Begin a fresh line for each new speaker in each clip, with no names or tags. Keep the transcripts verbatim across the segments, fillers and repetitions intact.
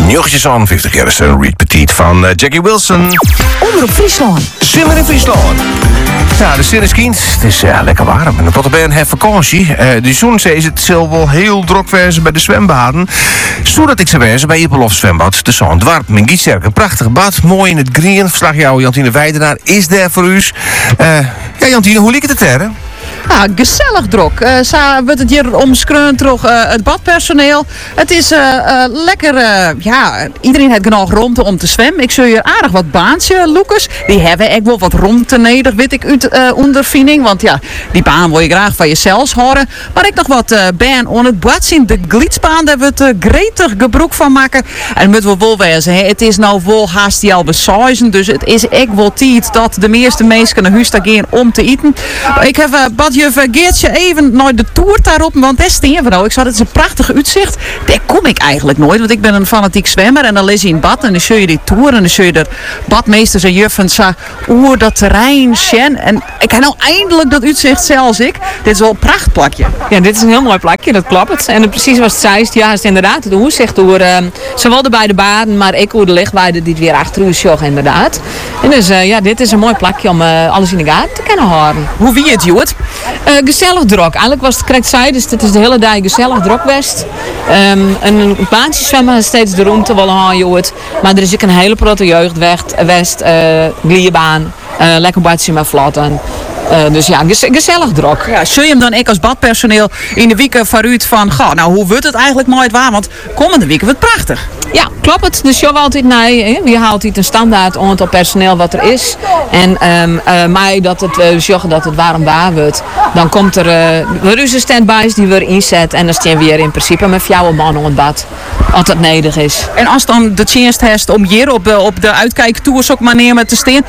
Nieuwtjes aan vijftig jaar is een Reed Petit van uh, Jackie Wilson.
Omroep Friesland.
Zwemmen in Friesland. Nou, de zin is kind. Het is uh, lekker warm. En de Pottenbeen heeft vakantie. Uh, de zon is het zal wel heel druk wezen bij de zwembaden. Zodat ik ze wezen bij Ippelof zwembad. De Zandwarp. Mijn gietsterk. Een prachtig bad. Mooi in het green. Verslag jou Jantine Weidenaar is daar voor u. Uh, ja, Jantine, hoe liep het er?
Ja, gezellig druk. Uh, zo wordt het hier omskreund door uh, het badpersoneel. Het is uh, uh, lekker, uh, ja, iedereen heeft genoeg ruimte om te zwemmen. Ik zie hier aardig wat baantje, Lucas. Die hebben echt wel wat ruimte nodig, weet ik, uit uh, ondervinding. Want ja, die baan wil je graag van jezelf horen. Maar ik nog wat uh, baan on het bad zien. De glietsbaan, daar wordt uh, gretig gebruik van maken. En moet wel wel wezen, hè. Het is nou wel haast die al bezuizen. Dus het is echt wel tijd dat de meeste mensen naar huis gaan om te eten. Ik heb uh, badjuf Geertje even naar de toer daarop, want daar steen we nou. Ik zag, het is een prachtig uitzicht. Daar kom ik eigenlijk nooit, want ik ben een fanatiek zwemmer. En dan lees je in het bad en dan zie je die toer en dan zie je de badmeesters en juffen zeggen, oeh, dat terrein, Sjen. En ik heb nou eindelijk dat uitzicht zelfs ik. Dit is wel een prachtplakje.
Ja, dit is een heel mooi plakje, dat klopt. En precies wat het zei, ja, is het inderdaad het uitzicht door, uh, zowel de beide baden, maar ik hoe de lichtweide die het weer achter u zag, inderdaad. En dus uh, ja, dit is een mooi plakje om uh, alles in de gaten te kunnen houden.
Hoe wie het, Joet?
Uh, gezellig druk. Eigenlijk was het correct zei, dus het is de hele dag gezellig druk west. Um, een baantje zwemmen is steeds de ruimte wel aan Joet. Maar er is ook een hele grote jeugd west, uh, glierbaan, uh, lekker badje met vlotten. Uh, dus ja, gezellig druk.
Ja, zul je hem dan ik als badpersoneel in de weken vooruit van, goh, nou hoe wordt het eigenlijk nooit waar? Want komende weken wordt het prachtig.
Ja, klopt het. Dus je altijd nee, we haalt altijd een standaard aantal personeel wat er is. En um, uh, maar dat het uh, zorgen dat het warm waar wordt. Dan komt er uh, weer een standby's die we inzet en dan staan we weer in principe met jouw man om het bad. Als dat nodig is.
En als dan de chance heeft om hier op de, op de uitkijktours ook maar neer te staan,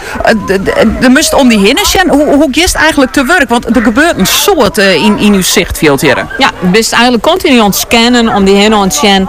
de must om die hinnen, hoe, hoe is het eigenlijk te werk? Want er gebeurt een soort uh, in, in uw zichtveld hier.
Ja, je bent eigenlijk continu aan het scannen om die hinnen aan te zien.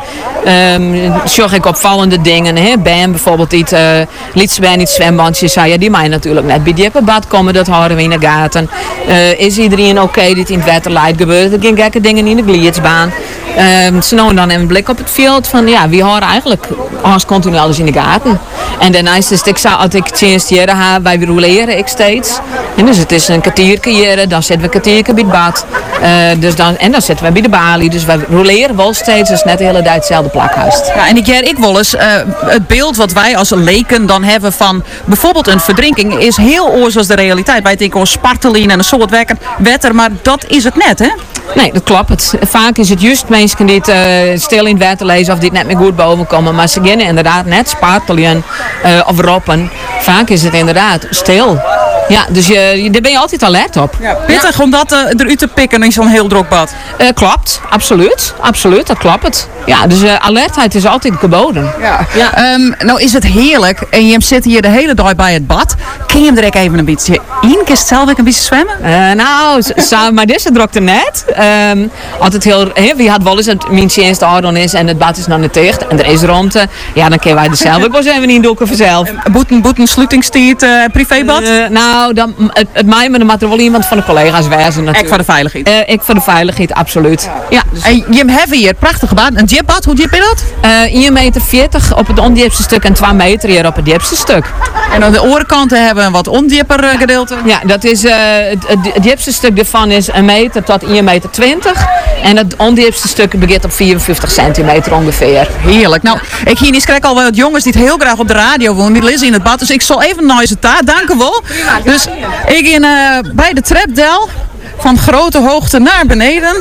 Um, zorg ik opvallende dingen. Hè? Ben bijvoorbeeld iets, uh, liet ze bij niet zwembandjes. Ja, die mij natuurlijk net bij die bad komen, dat houden we in de gaten. Uh, is iedereen oké okay, dit in het waterleid gebeurt? Er gaan gekke dingen in de glietsbaan. Um, ze nou dan een blik op het veld van ja, we houden eigenlijk ons continu alles in de gaten. En daarnaast is het, ik zou als ik chance hier heb, wij roleren ik steeds. En dus het is een kwartiertje hier, dan zetten we een kwartiertje bij het bad. Uh, dus dan, en dan zitten we bij de balie. Dus wij roleren wel steeds, dus net de hele tijd hetzelfde plakhuis.
Ja, en ik ger ik wel eens, uh, het beeld wat wij als leken dan hebben van bijvoorbeeld een verdrinking is heel oors als de realiteit. Wij denken aan spartelien en een soort wetter, maar dat is het net, hè?
Nee, dat klopt. Het, vaak is het juist mensen die het uh, stil in het water lezen of die het net meer goed boven komen. Maar ze beginnen inderdaad net spartelen uh, of roppen. Vaak is het inderdaad stil. Ja, dus je, daar ben je altijd alert op.
Ja, pittig ja. om dat uh, eruit te pikken in zo'n heel druk bad.
Uh, klopt, absoluut. Absoluut, dat klopt. Ja, dus uh, alertheid is altijd geboden.
Ja. Ja. Um, nou is het heerlijk en je zit hier de hele dag bij het bad. Kun je hem er even een beetje in? Kun je zelf een beetje zwemmen?
Uh, nou, samen maar deze drukte net. Um, altijd heel, he, wie had wel eens het minstje eerste orde is en het bad is nog niet dicht en er is ruimte. Ja, dan kunnen wij er zelf ook wel eens even in doeken vanzelf.
Boeten, boeten, sluitingstijd, uh, privébad?
Uh, nou, dan, het, het mij, maar dan moet er wel iemand van de collega's wezen natuurlijk.
Ik voor de veiligheid?
Uh, ik voor de veiligheid, absoluut. Ja.
Dus... En je hebt hier prachtige bad. Een dipbad, hoe diep is dat?
Uh, één meter veertig op het ondiepste stuk en twee meter hier op het diepste stuk.
En aan de oorkanten hebben we een wat ondieper uh, gedeelte?
Ja, dat is, uh, het, het diepste stuk ervan is een meter tot één meter twintig. En het ondiepste stuk begint op vierenvijftig centimeter ongeveer.
Heerlijk. Nou, ik hier niet krijg al wat jongens die het heel graag op de radio willen, die lezen in het bad. Dus ik zal even naar je taart. Dank u wel. Dus ik in uh, bij de trapdel van grote hoogte naar beneden.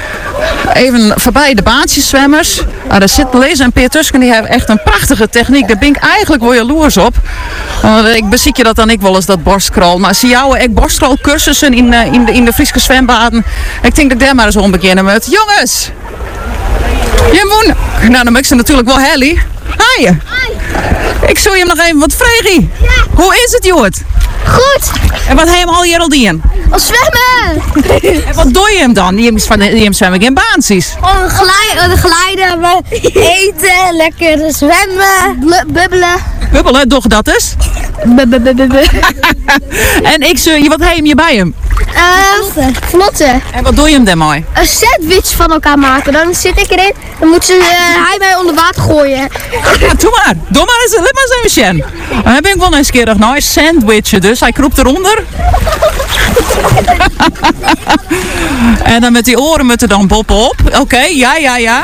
Even voorbij de baantjeszwemmers. Nou, daar zit Lees en Peer Tusken, die hebben echt een prachtige techniek. Daar ben ik eigenlijk wel jaloers op. Uh, ik beziek je dat dan ik wel eens, dat borstkrol. Maar zie jou echt borstkrolcursussen in, uh, in, de, in de Friese zwembaden. Ik denk dat ik daar maar eens om beginnen met. Jongens! Je moet... Nou, dan maak ze natuurlijk wel Helly. Hi! Hi! Ik zou je nog even wat vragen. Ja. Hoe is het, Joert?
Goed.
En wat heb je hem al hier al dien?
Al zwemmen.
En wat doe je hem dan? Je hem zwemmen in baantjes.
Om glijden, glijden, eten, lekker zwemmen, bubbelen.
Bubbelen, doch dat is?
B- b- b- b- b-
En ik zeur je, wat heem je bij hem?
Eh, Vlotten.
En wat doe je hem dan mooi?
Een sandwich van elkaar maken. Dan zit ik erin. Dan moet ze, eh, hij mij onder water gooien.
Ja, doe maar. Doe maar eens, let maar eens even. Dan heb ik wel eens een keer gedacht, nou, sandwichen dus. Hij kroept eronder. En dan met die oren moeten dan boppen op. Oké, ja, ja, ja.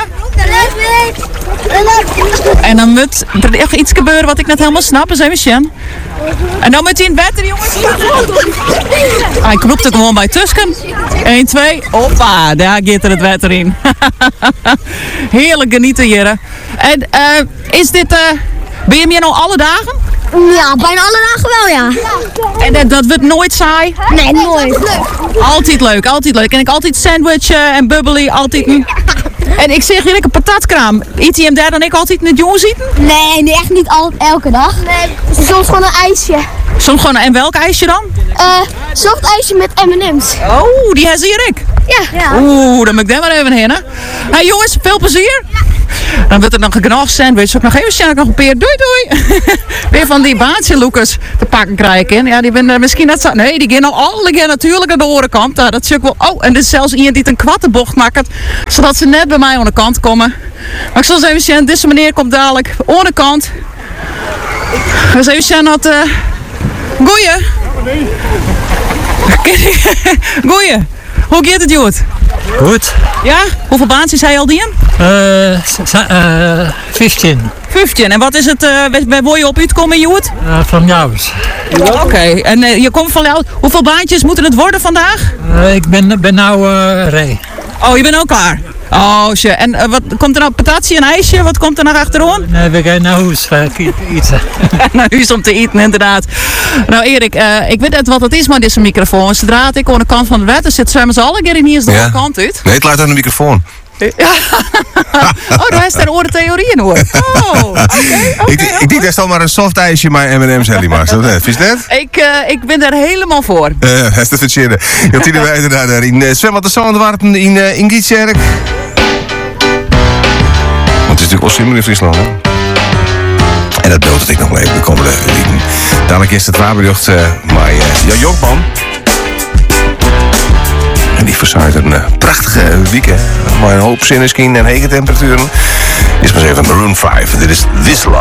En dan moet er echt iets gebeuren wat ik net helemaal snap. Eens even Sjen. En dan moet hij in het bed, jongens. Hij kroept er gewoon bij tussen. één, twee, hoppa, daar gaat er het water in. Heerlijk genieten, heren. En eh, is dit, eh ben je hier nou alle dagen?
Ja, bijna alle dagen wel, ja.
En dat, dat wordt nooit saai?
Nee, nooit.
Altijd leuk, altijd leuk. En ik altijd sandwichen en bubbly, altijd. een- En ik zeg hier, ik een patatkraam. Eet hij hem daar dan ik altijd in het jongens eten?
Nee, nee, echt niet al, elke dag. Nee. Soms gewoon een ijsje.
Soms gewoon, en welk ijsje dan?
Eh, soft ijsje met M en M's.
Oh, die has hier ik.
Ja. ja.
Oeh, dan moet ik daar maar even heen, hè. Hey jongens, veel plezier. Dan wordt er nog een genoeg sandwich. Ook nog even snel nog een peer. Doei, doei. Weer van die baantje Lucas te pakken krijgen. Ja, die ben er misschien net zo. Nee, die gaan al alle gaan natuurlijk aan de orenkant. Ja, dat zie ik wel. Oh, en er is zelfs iemand die een kwattenbocht maakt. Zodat ze net bij mij aan de kant komen. Maar ik zal eens even zien. Deze meneer komt dadelijk aan de kant. Dus even zien dat. Uh, goeie. Goeie. Hoe gaat het, Joet?
Goed.
Ja? Hoeveel baantjes hij al die?
Uh, uh, vijftien.
vijftien. En wat is het, uh, waar wil je op uitkomen, Joet?
Uh, van jou.
Oké. En uh, je komt van jou. Hoeveel baantjes moeten het worden vandaag?
Uh, ik ben, ben nou uh, Ray.
Oh, je bent ook klaar? Oh, shit. En uh, wat komt er nou? Patatie en ijsje? Wat komt er nog achterom?
Nee, we gaan naar huis uh, eten.
Naar huis om te eten, inderdaad. Nou, Erik, uh, ik weet net wat het is met deze microfoon. Zodra ik aan de kant van de wetter zit, zwemmen ze alle keer in hier de
Ja.
kant uit.
Nee, het luidt aan de microfoon.
Ja. Oh, daar is er oren theorieën hoor. Oh, oké.
ik ik denk dat al maar een soft ijsje maar M en M's Helly maar. Vind je dat?
Ik, uh, ik ben daar helemaal voor.
Eh, dat is te verteren. Jantine Wijder daar in uh, Zwembad de Zandwarpen in, uh, in Gietjerk. Want het is natuurlijk wel simmer in Friesland, hè? En dat beeld dat ik nog wel even de komende lieden. Dadelijk is het waarbericht, uh, maar uh, Jan Jonkman. En die verzuilt een uh, prachtige weekend. Maar een hoop zinneskiën en hege temperaturen. Dit is maar eens even Maroon vijf. Dit is This Love.